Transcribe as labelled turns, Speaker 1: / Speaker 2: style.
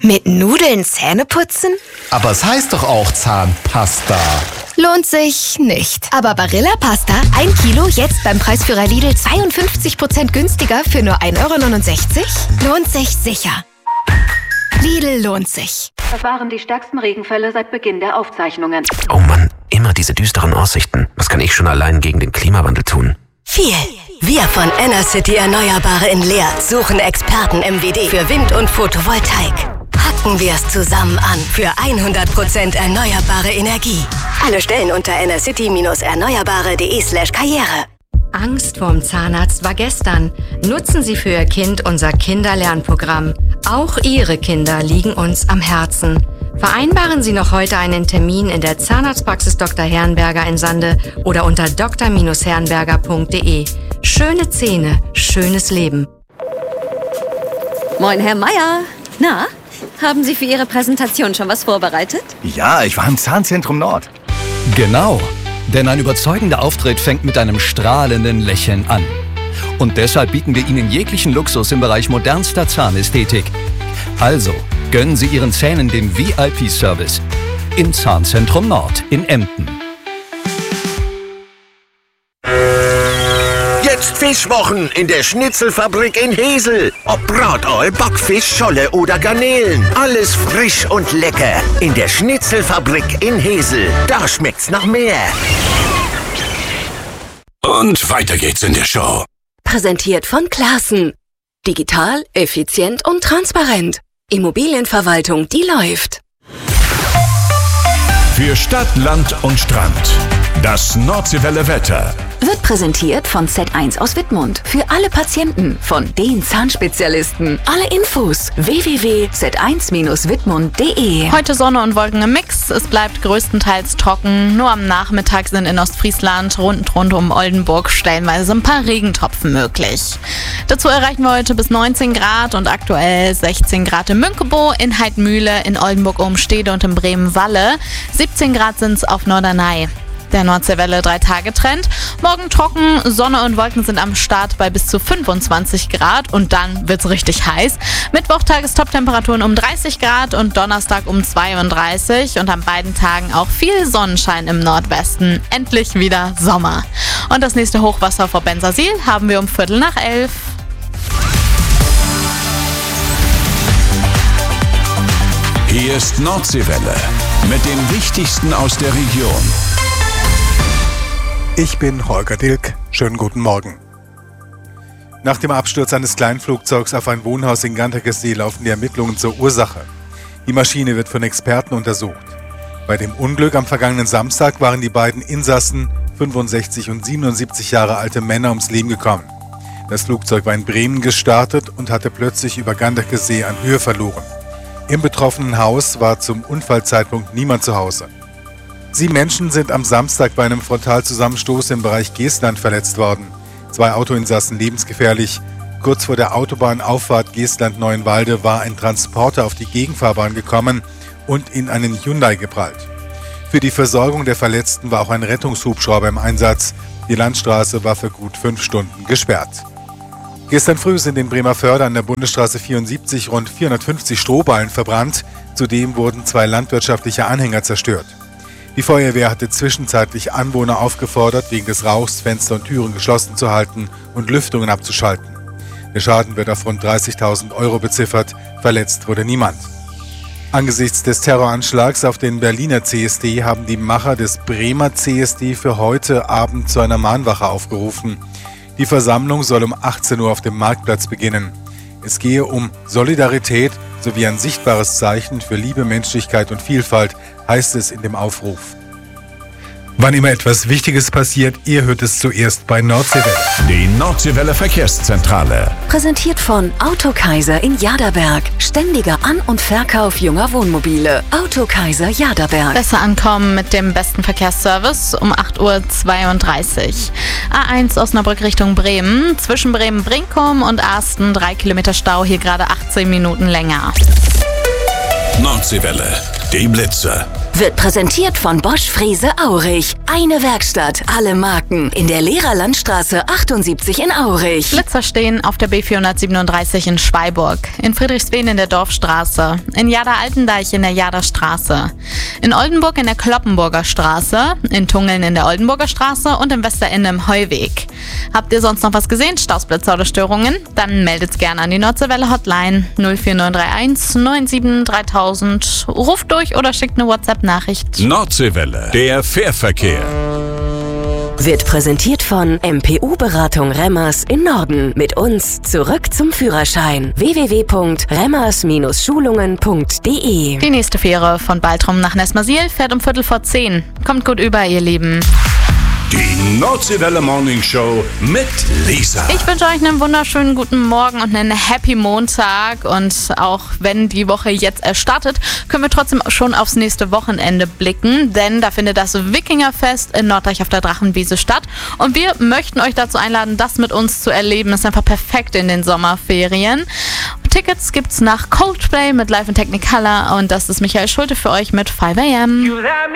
Speaker 1: Mit Nudeln Zähne putzen?
Speaker 2: Aber es heißt doch auch Zahnpasta.
Speaker 1: Lohnt sich nicht. Aber Barilla Pasta, 1 Kilo, jetzt beim Preisführer Lidl 52% günstiger für nur 1,69 €? Lohnt sich sicher. Lidl lohnt sich.
Speaker 3: Das waren die stärksten Regenfälle seit Beginn der Aufzeichnungen.
Speaker 4: Oh Mann, immer diese düsteren Aussichten. Was kann ich schon allein gegen den Klimawandel tun?
Speaker 5: Viel. Wir von Enercity Erneuerbare in Leer suchen Experten im WD für Wind- und Photovoltaik. Packen wir es zusammen an für 100% erneuerbare Energie. Alle Stellen unter enercity-erneuerbare.de/karriere.
Speaker 6: Angst vorm Zahnarzt war gestern. Nutzen Sie für Ihr Kind unser Kinderlernprogramm. Auch Ihre Kinder liegen uns am Herzen. Vereinbaren Sie noch heute einen Termin in der Zahnarztpraxis Dr. Herrenberger in Sande oder unter dr-herrenberger.de. Schöne Zähne, schönes Leben.
Speaker 7: Moin, Herr Meier. Na, haben Sie für Ihre Präsentation schon was vorbereitet?
Speaker 8: Ja, ich war im Zahnzentrum Nord.
Speaker 9: Genau, denn ein überzeugender Auftritt fängt mit einem strahlenden Lächeln an. Und deshalb bieten wir Ihnen jeglichen Luxus im Bereich modernster Zahnästhetik. Also, gönnen Sie Ihren Zähnen den VIP-Service im Zahnzentrum Nord in Emden.
Speaker 10: Jetzt Fischwochen in der Schnitzelfabrik in Hesel. Ob Bratall, Backfisch, Scholle oder Garnelen. Alles frisch und lecker. In der Schnitzelfabrik in Hesel. Da schmeckt's nach mehr.
Speaker 11: Und weiter geht's in der Show.
Speaker 5: Präsentiert von Classen. Digital, effizient und transparent. Immobilienverwaltung, die läuft.
Speaker 11: Für Stadt, Land und Strand. Das Nordseewelle Wetter.
Speaker 12: Wird präsentiert von Z1 aus Wittmund. Für alle Patienten von den Zahnspezialisten. Alle Infos www.z1-wittmund.de.
Speaker 13: Heute Sonne und Wolken im Mix. Es bleibt größtenteils trocken. Nur am Nachmittag sind in Ostfriesland rund um Oldenburg stellenweise ein paar Regentropfen möglich. Dazu erreichen wir heute bis 19 Grad und aktuell 16 Grad in Münkebo, in Heidmühle, in Oldenburg-Umstede und in Bremen-Walle. 17 Grad sind es auf Norderney. Der Nordseewelle 3-Tage-Trend. Morgen trocken, Sonne und Wolken sind am Start bei bis zu 25 Grad und dann wird's richtig heiß. Mittwoch Tagestop-Temperaturen um 30 Grad und Donnerstag um 32 und an beiden Tagen auch viel Sonnenschein im Nordwesten. Endlich wieder Sommer. Und das nächste Hochwasser vor Bensersiel haben wir um 11:15.
Speaker 11: Hier ist Nordseewelle mit dem Wichtigsten aus der Region.
Speaker 14: Ich bin Holger Dilk. Schönen guten Morgen. Nach dem Absturz eines Kleinflugzeugs auf ein Wohnhaus in Ganterkesee laufen die Ermittlungen zur Ursache. Die Maschine wird von Experten untersucht. Bei dem Unglück am vergangenen Samstag waren die beiden Insassen, 65 und 77 Jahre alte Männer, ums Leben gekommen. Das Flugzeug war in Bremen gestartet und hatte plötzlich über Ganterkesee an Höhe verloren. Im betroffenen Haus war zum Unfallzeitpunkt niemand zu Hause. 7 Menschen sind am Samstag bei einem Frontalzusammenstoß im Bereich Geestland verletzt worden. 2 Autoinsassen lebensgefährlich. Kurz vor der Autobahnauffahrt Geestland-Neuenwalde war ein Transporter auf die Gegenfahrbahn gekommen und in einen Hyundai geprallt. Für die Versorgung der Verletzten war auch ein Rettungshubschrauber im Einsatz. Die Landstraße war für gut 5 Stunden gesperrt. Gestern früh sind in Bremervörde an der Bundesstraße 74 rund 450 Strohballen verbrannt. Zudem wurden 2 landwirtschaftliche Anhänger zerstört. Die Feuerwehr hatte zwischenzeitlich Anwohner aufgefordert, wegen des Rauchs Fenster und Türen geschlossen zu halten und Lüftungen abzuschalten. Der Schaden wird auf rund 30.000 € beziffert, verletzt wurde niemand. Angesichts des Terroranschlags auf den Berliner CSD haben die Macher des Bremer CSD für heute Abend zu einer Mahnwache aufgerufen. Die Versammlung soll um 18 Uhr auf dem Marktplatz beginnen. Es gehe um Solidarität sowie ein sichtbares Zeichen für Liebe, Menschlichkeit und Vielfalt, heißt es in dem Aufruf. Wann immer etwas Wichtiges passiert, ihr hört es zuerst bei Nordseewelle.
Speaker 11: Die Nordseewelle Verkehrszentrale.
Speaker 12: Präsentiert von Autokaiser in Jaderberg. Ständiger An- und Verkauf junger Wohnmobile. Autokaiser Jaderberg.
Speaker 13: Besser ankommen mit dem besten Verkehrsservice um 8:32 Uhr. A1 Osnabrück Richtung Bremen. Zwischen Bremen-Brinkum und Arsten 3 Kilometer Stau, hier gerade 18 Minuten länger.
Speaker 11: Nordseewelle. Die Blitzer.
Speaker 12: Wird präsentiert von Bosch Frese Aurich. Eine Werkstatt, alle Marken. In der Lehrerlandstraße 78 in Aurich.
Speaker 13: Blitzer stehen auf der B437 in Schweiburg, in Friedrichswen in der Dorfstraße, in Jada-Altendeich in der Jada-Straße, in Oldenburg in der Kloppenburger Straße, in Tungeln in der Oldenburger Straße und im Westerende im Heuweg. Habt ihr sonst noch was gesehen, Stausblitzer oder Störungen? Dann meldet's gerne an die Nordseewelle Hotline 04931 97 3000. Ruft durch oder schickt eine WhatsApp-Nachricht.
Speaker 11: Nordseewelle, der Fährverkehr.
Speaker 12: Wird präsentiert von MPU-Beratung Remmers in Norden. Mit uns zurück zum Führerschein. www.remmers-schulungen.de.
Speaker 13: Die nächste Fähre von Baltrum nach Nesmasil fährt um 10:15. Kommt gut über, ihr Lieben.
Speaker 11: Die Nordseewelle Morning Show mit Lisa.
Speaker 13: Ich wünsche euch einen wunderschönen guten Morgen und einen Happy Montag. Und auch wenn die Woche jetzt erst startet, können wir trotzdem schon aufs nächste Wochenende blicken. Denn da findet das Wikingerfest in Norddeich auf der Drachenwiese statt. Und wir möchten euch dazu einladen, das mit uns zu erleben. Das ist einfach perfekt in den Sommerferien. Tickets gibt's nach Coldplay mit Live in Technicolor. Und das ist Michael Schulte für euch mit 5 AM.